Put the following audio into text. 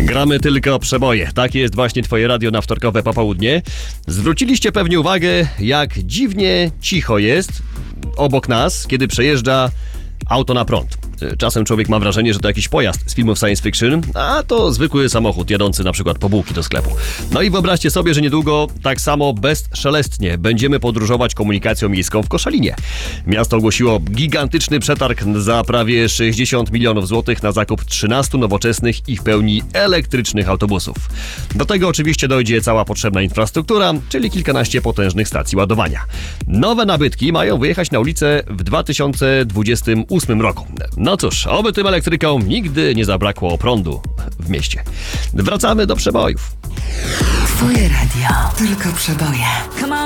Gramy tylko przeboje. Takie jest właśnie twoje radio na wtorkowe popołudnie. Zwróciliście pewnie uwagę, jak dziwnie cicho jest obok nas, kiedy przejeżdża auto na prąd. Czasem człowiek ma wrażenie, że to jakiś pojazd z filmów science fiction, a to zwykły samochód jadący na przykład po bułki do sklepu. No i wyobraźcie sobie, że niedługo tak samo bezszelestnie będziemy podróżować komunikacją miejską w Koszalinie. Miasto ogłosiło gigantyczny przetarg za prawie 60 milionów złotych na zakup 13 nowoczesnych i w pełni elektrycznych autobusów. Do tego oczywiście dojdzie cała potrzebna infrastruktura, czyli kilkanaście potężnych stacji ładowania. Nowe nabytki mają wyjechać na ulicę w 2028 roku. No cóż, oby tym elektrykom nigdy nie zabrakło prądu w mieście. Wracamy do przebojów. Twoje radio. Tylko przeboje.